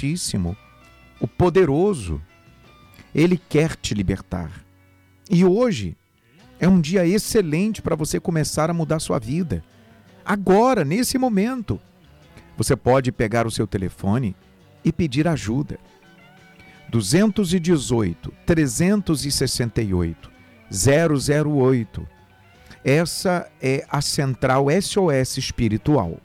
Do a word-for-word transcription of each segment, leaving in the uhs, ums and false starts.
Altíssimo, o Poderoso, Ele quer te libertar. E hoje é um dia excelente para você começar a mudar sua vida. Agora, nesse momento, você pode pegar o seu telefone e pedir ajuda. dois um oito, três seis oito, zero zero oito. Essa é a central S O S espiritual.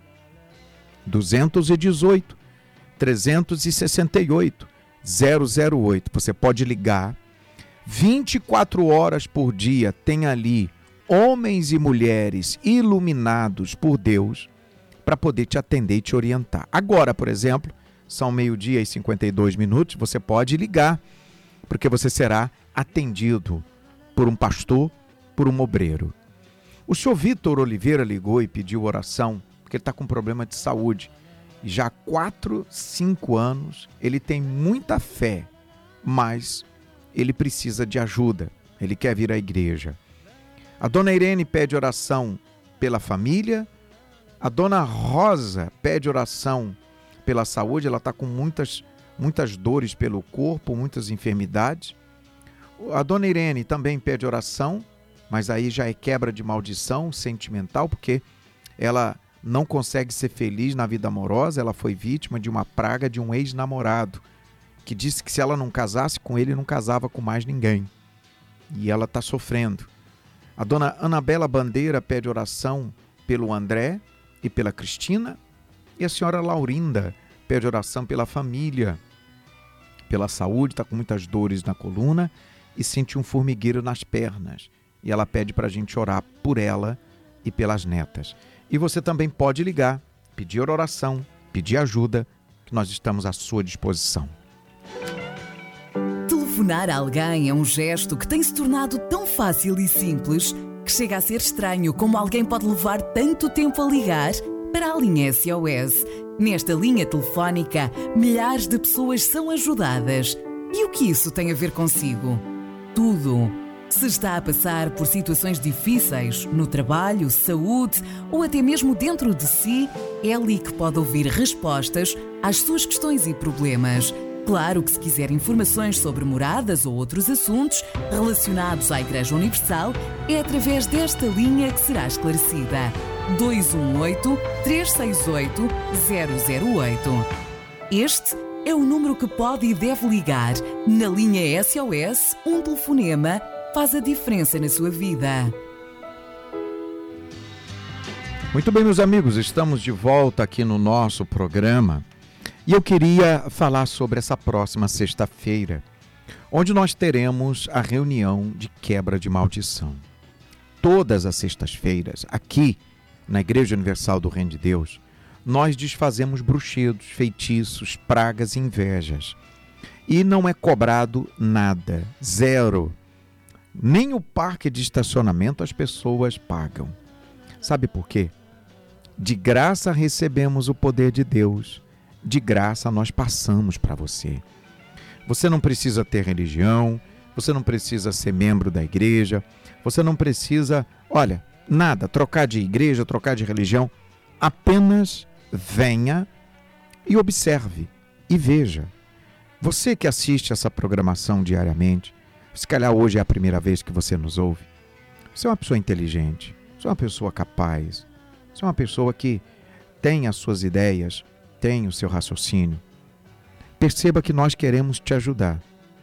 dois um oito, três seis oito, zero zero oito. Você pode ligar. vinte e quatro horas por dia tem ali homens e mulheres iluminados por Deus para poder te atender e te orientar. Agora, por exemplo, são meio-dia e cinquenta e dois minutos, você pode ligar, porque você será atendido por um pastor, por um obreiro. O senhor Vitor Oliveira ligou e pediu oração, porque ele está com problema de saúde. E já há quatro, cinco anos, ele tem muita fé, mas ele precisa de ajuda, ele quer vir à igreja. A dona Irene pede oração pela família, a dona Rosa pede oração pela saúde, ela está com muitas, muitas dores pelo corpo, muitas enfermidades. A dona Irene também pede oração, mas aí já é quebra de maldição sentimental, porque ela não consegue ser feliz na vida amorosa, ela foi vítima de uma praga de um ex-namorado, que disse que se ela não casasse com ele, não casava com mais ninguém. E ela está sofrendo. A dona Anabela Bandeira pede oração pelo André e pela Cristina. E a senhora Laurinda pede oração pela família, pela saúde, está com muitas dores na coluna e sente um formigueiro nas pernas. E ela pede para a gente orar por ela e pelas netas. E você também pode ligar, pedir oração, pedir ajuda, que nós estamos à sua disposição. Telefonar a alguém é um gesto que tem se tornado tão fácil e simples que chega a ser estranho como alguém pode levar tanto tempo a ligar para a linha S O S. Nesta linha telefónica, milhares de pessoas são ajudadas. E o que isso tem a ver consigo? Tudo. Se está a passar por situações difíceis no trabalho, saúde ou até mesmo dentro de si, é ali que pode ouvir respostas às suas questões e problemas. Claro que se quiser informações sobre moradas ou outros assuntos relacionados à Igreja Universal, é através desta linha que será esclarecida. dois um oito, três seis oito, zero zero oito. Este é o número que pode e deve ligar. Na linha S O S, um telefonema faz a diferença na sua vida. Muito bem, meus amigos, estamos de volta aqui no nosso programa e eu queria falar sobre essa próxima sexta-feira, onde nós teremos a reunião de quebra de maldição. Todas as sextas-feiras, aqui na Igreja Universal do Reino de Deus, nós desfazemos bruxedos, feitiços, pragas e invejas. E não é cobrado nada, zero. Nem o parque de estacionamento as pessoas pagam. Sabe por quê? De graça recebemos o poder de Deus. De graça nós passamos para você. Você não precisa ter religião, você não precisa ser membro da igreja, você não precisa, olha, nada, trocar de igreja, trocar de religião. Apenas venha e observe e veja. Você que assiste essa programação diariamente, se calhar hoje é a primeira vez que você nos ouve, você é uma pessoa inteligente, você é uma pessoa capaz, você é uma pessoa que tem as suas ideias, tem o seu raciocínio. Perceba que nós queremos te ajudar.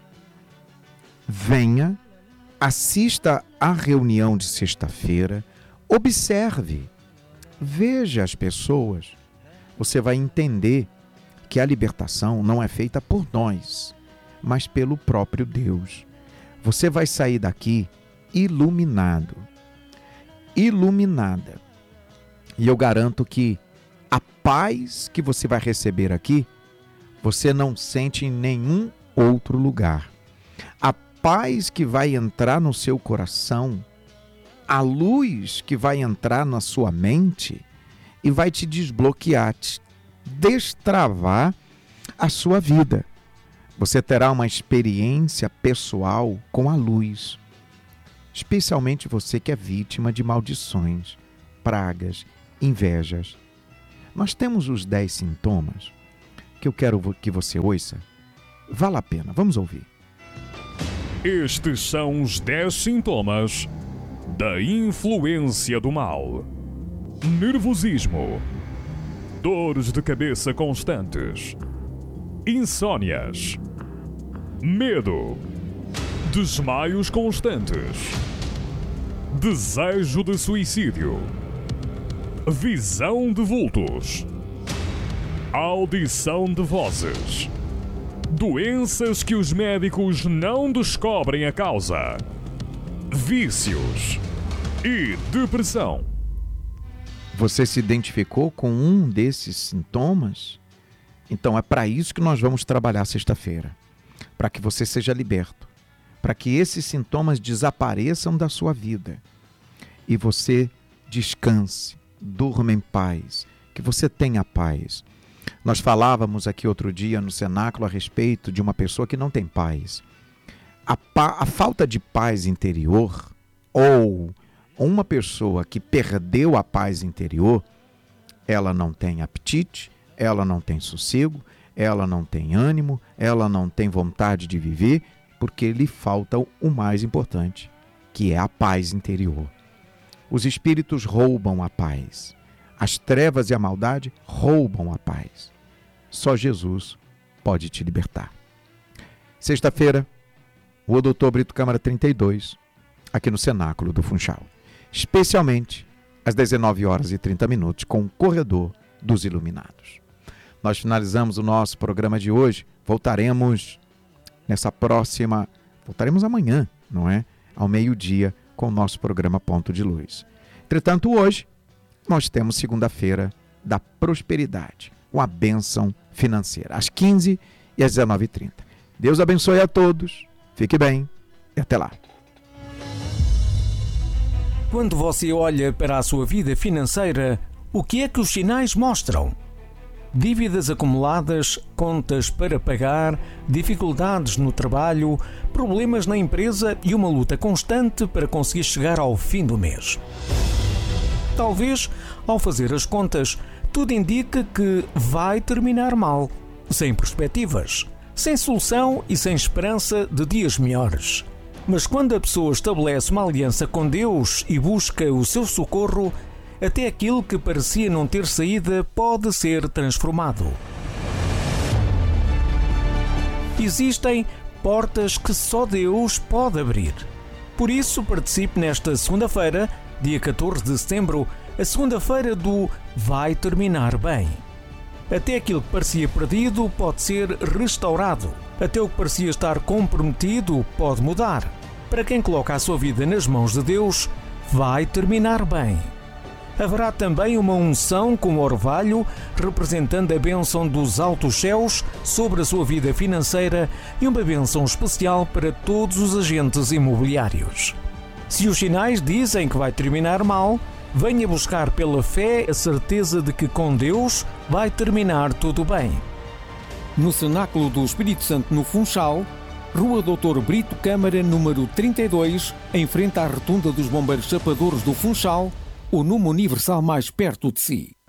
Venha, assista à reunião de sexta-feira, observe, veja as pessoas. Você vai entender que a libertação não é feita por nós, mas pelo próprio Deus. Você vai sair daqui iluminado, iluminada. E eu garanto que a paz que você vai receber aqui, você não sente em nenhum outro lugar. A paz que vai entrar no seu coração, a luz que vai entrar na sua mente e vai te desbloquear, te destravar a sua vida. Você terá uma experiência pessoal com a luz, especialmente você que é vítima de maldições, pragas, invejas. Nós temos os dez sintomas que eu quero que você ouça. Vale a pena, vamos ouvir. Estes são os dez sintomas da influência do mal: nervosismo, dores de cabeça constantes, insônias, medo, desmaios constantes, desejo de suicídio, visão de vultos, audição de vozes, doenças que os médicos não descobrem a causa, vícios e depressão. Você se identificou com um desses sintomas? Então é para isso que nós vamos trabalhar sexta-feira, para que você seja liberto, para que esses sintomas desapareçam da sua vida e você descanse, durma em paz, que você tenha paz. Nós falávamos aqui outro dia no cenáculo a respeito de uma pessoa que não tem paz. A, pa- a falta de paz interior, ou uma pessoa que perdeu a paz interior, ela não tem apetite, ela não tem sossego, ela não tem ânimo, ela não tem vontade de viver, porque lhe falta o mais importante, que é a paz interior. Os espíritos roubam a paz. As trevas e a maldade roubam a paz. Só Jesus pode te libertar. Sexta-feira, o doutor Brito Câmara trinta e dois, aqui no Cenáculo do Funchal. Especialmente às dezenove horas e trinta minutos, com o Corredor dos Iluminados. Nós finalizamos o nosso programa de hoje. Voltaremos nessa próxima... Voltaremos amanhã, não é? Ao meio-dia, com o nosso programa Ponto de Luz. Entretanto, hoje, nós temos segunda-feira da prosperidade, uma bênção financeira, às quinze e às dezenove e trinta. Deus abençoe a todos, fique bem e até lá. Quando você olha para a sua vida financeira, o que é que os sinais mostram? Dívidas acumuladas, contas para pagar, dificuldades no trabalho, problemas na empresa e uma luta constante para conseguir chegar ao fim do mês. Talvez, ao fazer as contas, tudo indica que vai terminar mal, sem perspectivas, sem solução e sem esperança de dias melhores. Mas quando a pessoa estabelece uma aliança com Deus e busca o seu socorro, até aquilo que parecia não ter saída pode ser transformado. Existem portas que só Deus pode abrir. Por isso, participe nesta segunda-feira, dia catorze de setembro, a segunda-feira do Vai Terminar Bem. Até aquilo que parecia perdido pode ser restaurado. Até o que parecia estar comprometido pode mudar. Para quem coloca a sua vida nas mãos de Deus, vai terminar bem. Haverá também uma unção com orvalho, representando a bênção dos altos céus sobre a sua vida financeira e uma bênção especial para todos os agentes imobiliários. Se os sinais dizem que vai terminar mal, venha buscar pela fé a certeza de que com Deus vai terminar tudo bem. No Cenáculo do Espírito Santo no Funchal, Rua doutor Brito Câmara, número trinta e dois, em frente à Rotunda dos Bombeiros Chapadores do Funchal, o número universal mais perto de si.